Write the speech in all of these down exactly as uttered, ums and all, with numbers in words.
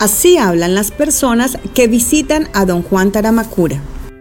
Así hablan las personas que visitan a don Juan Taramacura.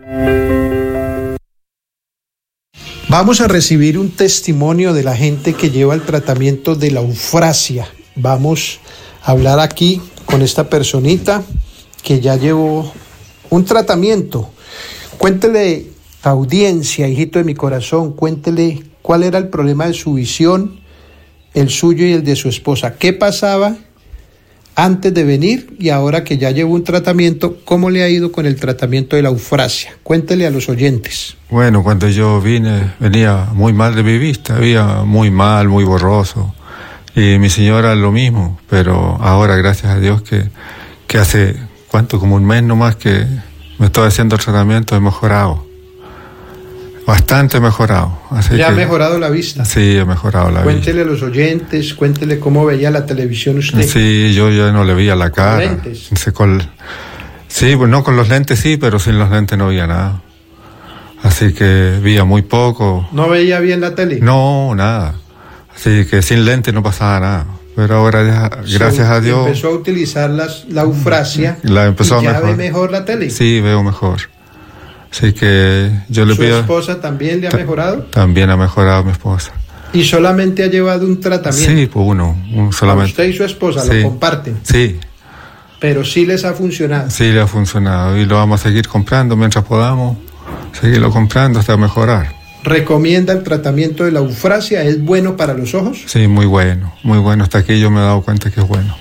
Vamos a recibir un testimonio de la gente que lleva el tratamiento de la eufrasia. Vamos a hablar aquí con esta personita que ya llevó un tratamiento. Cuéntele, audiencia, hijito de mi corazón, cuéntele cuál era el problema de su visión, el suyo y el de su esposa. ¿Qué pasaba antes de venir y ahora que ya llevó un tratamiento? ¿Cómo le ha ido con el tratamiento de la eufrasia? Cuéntele a los oyentes. Bueno, cuando yo vine, venía muy mal de mi vista, veía muy mal, muy borroso. Y mi señora lo mismo, pero ahora, gracias a Dios, que, que hace, ¿cuánto? Como un mes nomás que me estoy haciendo el tratamiento, he mejorado. Bastante mejorado. Así ¿Ya que, ha mejorado la vista? Sí, he mejorado la Cuéntele vista. a los oyentes, cuéntele cómo veía la televisión usted. Sí, yo ya no le veía la cara. ¿Con lentes? Sí, con, sí, pues no con los lentes sí, pero sin los lentes no veía nada. Así que veía muy poco. ¿No veía bien la tele? No, nada. Así que sin lentes no pasaba nada. Pero ahora, ya, gracias So, a Dios... Empezó a utilizar las, la eufrasia la empezó y a ya mejor. ve mejor la tele. Sí, veo mejor. Así que yo le ¿Su pido... esposa también le ha mejorado? También ha mejorado mi esposa. ¿Y solamente ha llevado un tratamiento? Sí, pues uno, un solamente. Usted y su esposa Sí. lo comparten. Sí. Pero sí les ha funcionado. Sí, le ha funcionado y lo vamos a seguir comprando mientras podamos. Seguirlo comprando hasta mejorar. ¿Recomienda el tratamiento de la eufrasia? ¿Es bueno para los ojos? Sí, muy bueno, muy bueno. Hasta aquí yo me he dado cuenta que es bueno.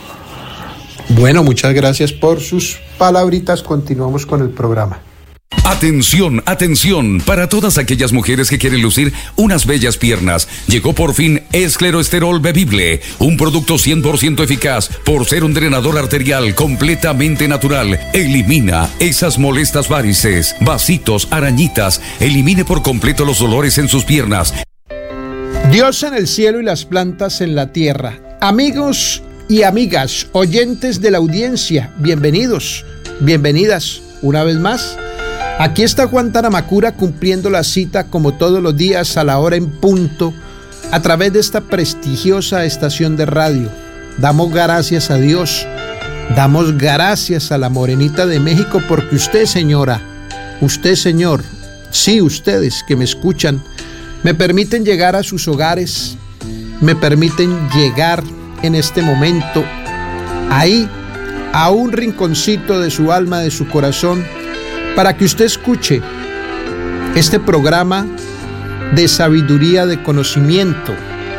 Bueno, muchas gracias por sus palabritas. Continuamos con el programa. Atención, atención, para todas aquellas mujeres que quieren lucir unas bellas piernas. Llegó por fin Escleroesterol Bebible, un producto cien por ciento eficaz por ser un drenador arterial completamente natural. Elimina esas molestas varices, vasitos, arañitas. Elimine por completo los dolores en sus piernas. Dios en el cielo y las plantas en la tierra. Amigos y amigas, oyentes de la audiencia, bienvenidos, bienvenidas una vez más. Aquí está Juan Taramacura cumpliendo la cita como todos los días a la hora en punto a través de esta prestigiosa estación de radio. Damos gracias a Dios, damos gracias a la Morenita de México porque usted, señora, usted, señor, sí, ustedes que me escuchan, me permiten llegar a sus hogares, me permiten llegar en este momento ahí a un rinconcito de su alma, de su corazón, para que usted escuche este programa de sabiduría, de conocimiento.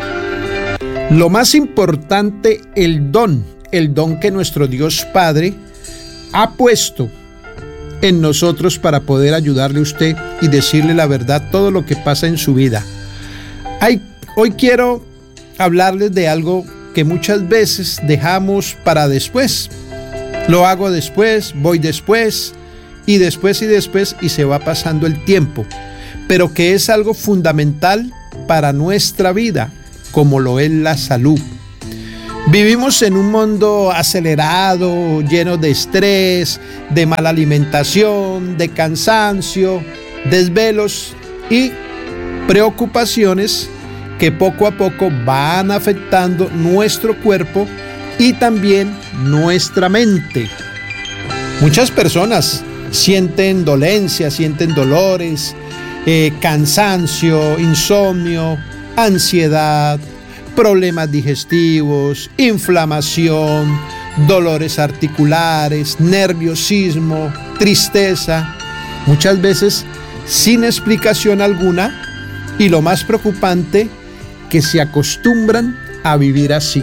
Lo más importante, el don, el don que nuestro Dios Padre ha puesto en nosotros para poder ayudarle a usted y decirle la verdad, todo lo que pasa en su vida. Ay, hoy quiero hablarles de algo que muchas veces dejamos para después. Lo hago después, voy después, y después y después, y se va pasando el tiempo, pero que es algo fundamental para nuestra vida, como lo es la salud. Vivimos en un mundo acelerado, lleno de estrés, de mala alimentación, de cansancio, desvelos y preocupaciones que poco a poco van afectando nuestro cuerpo y también nuestra mente. Muchas personas sienten dolencias, sienten dolores, eh, cansancio, insomnio, ansiedad, problemas digestivos, inflamación, dolores articulares, nerviosismo, tristeza, muchas veces sin explicación alguna, y lo más preocupante, que se acostumbran a vivir así.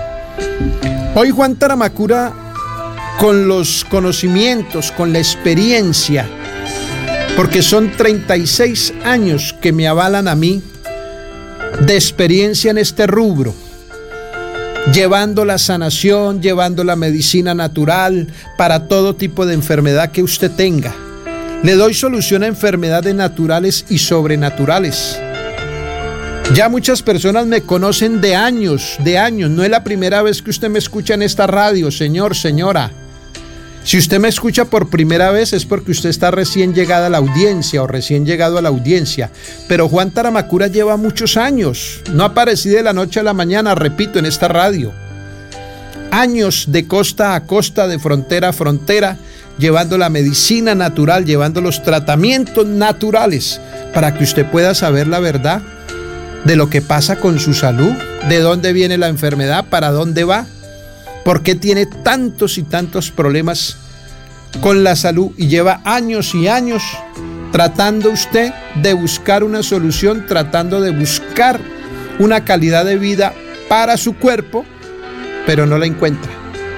Hoy Juan Taramacura, con los conocimientos, con la experiencia, porque son treinta y seis años que me avalan a mí de experiencia en este rubro, llevando la sanación, llevando la medicina natural para todo tipo de enfermedad que usted tenga. Le doy solución a enfermedades naturales y sobrenaturales. Ya muchas personas me conocen de años, de años. No es la primera vez que usted me escucha en esta radio, señor, señora. Si usted me escucha por primera vez es porque usted está recién llegada a la audiencia o recién llegado a la audiencia. Pero Juan Taramacura lleva muchos años. No aparecí de la noche a la mañana, repito, en esta radio. años de costa a costa, de frontera a frontera, llevando la medicina natural, llevando los tratamientos naturales para que usted pueda saber la verdad de lo que pasa con su salud, de dónde viene la enfermedad, para dónde va, por qué tiene tantos y tantos problemas con la salud y lleva años y años tratando usted de buscar una solución, tratando de buscar una calidad de vida para su cuerpo, pero no la encuentra.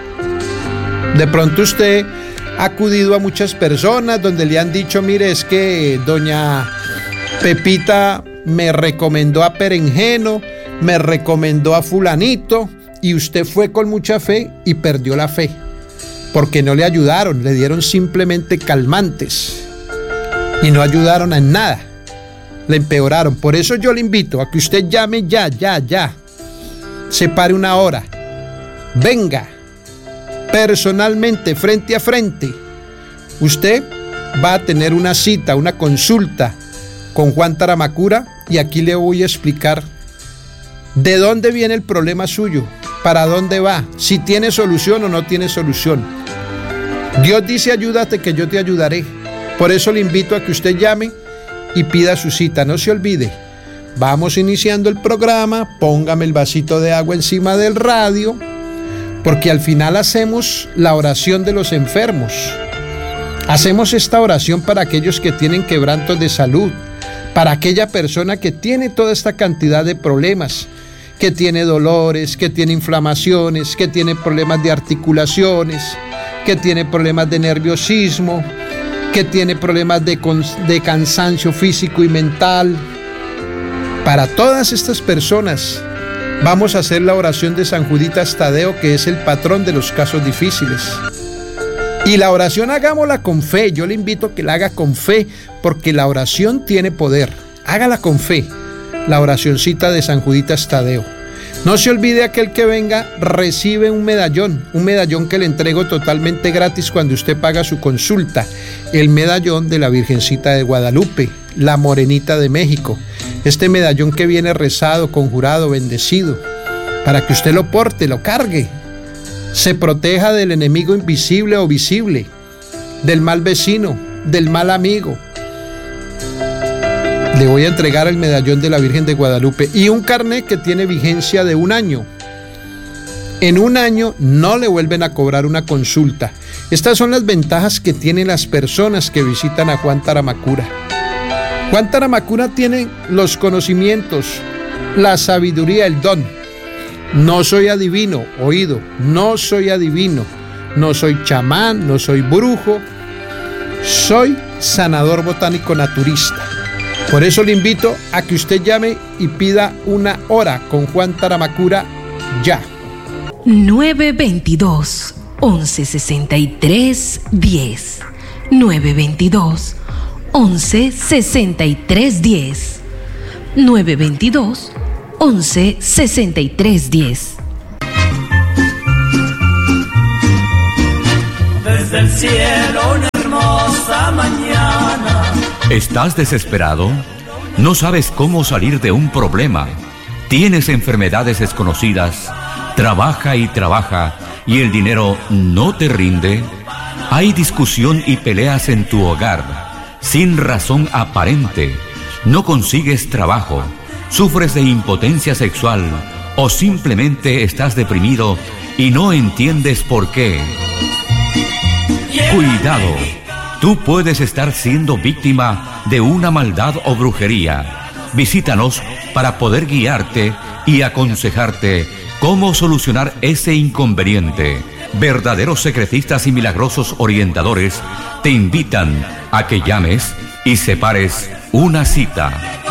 De pronto usted ha acudido a muchas personas donde le han dicho, mire, es que doña Pepita me recomendó a Perengeno, me recomendó a fulanito, y usted fue con mucha fe y perdió la fe, porque no le ayudaron, le dieron simplemente calmantes y no ayudaron en nada, le empeoraron. Por eso yo le invito a que usted llame ya, ya, ya, separe una hora, venga personalmente, frente a frente. Usted va a tener una cita, una consulta con Juan Taramacura, y aquí le voy a explicar de dónde viene el problema suyo, para dónde va, si tiene solución o no tiene solución. Dios dice, ayúdate que yo te ayudaré. Por eso le invito a que usted llame y pida su cita. No se olvide, vamos iniciando el programa, póngame el vasito de agua encima del radio, porque al final hacemos la oración de los enfermos. Hacemos esta oración para aquellos que tienen quebrantos de salud, para aquella persona que tiene toda esta cantidad de problemas, que tiene dolores, que tiene inflamaciones, que tiene problemas de articulaciones, que tiene problemas de nerviosismo, que tiene problemas de, de cansancio físico y mental. Para todas estas personas vamos a hacer la oración de San Juditas Tadeo, que es el patrón de los casos difíciles. Y la oración hagámosla con fe. Yo le invito a que la haga con fe, porque la oración tiene poder. Hágala con fe, la oracioncita de San Juditas Tadeo. No se olvide, aquel que venga recibe un medallón, un medallón que le entrego totalmente gratis cuando usted paga su consulta. El medallón de la Virgencita de Guadalupe, la Morenita de México. Este medallón que viene rezado, conjurado, bendecido, para que usted lo porte, lo cargue, se proteja del enemigo invisible o visible, del mal vecino, del mal amigo. Le voy a entregar el medallón de la Virgen de Guadalupe y un carnet que tiene vigencia de un año. En un año no le vuelven a cobrar una consulta. Estas son las ventajas que tienen las personas que visitan a Juan Taramacura. Juan Taramacura tiene los conocimientos, la sabiduría, el don. No soy adivino, oído, no soy adivino, no soy chamán, no soy brujo, soy sanador botánico naturista. Por eso le invito a que usted llame y pida una hora con Juan Taramacura ya. nueve veintidós, once sesenta y tres, diez. nueve veintidós, once sesenta y tres, diez. nueve veintidós, once sesenta y tres, diez. Desde el cielo una hermosa mañana. ¿Estás desesperado? ¿No sabes cómo salir de un problema? ¿Tienes enfermedades desconocidas? ¿Trabaja y trabaja y el dinero no te rinde? ¿Hay discusión y peleas en tu hogar sin razón aparente? ¿No consigues trabajo? ¿Sufres de impotencia sexual? ¿O simplemente estás deprimido y no entiendes por qué? Cuidado. Tú puedes estar siendo víctima de una maldad o brujería. Visítanos para poder guiarte y aconsejarte cómo solucionar ese inconveniente. Verdaderos secretistas y milagrosos orientadores te invitan a que llames y separes una cita.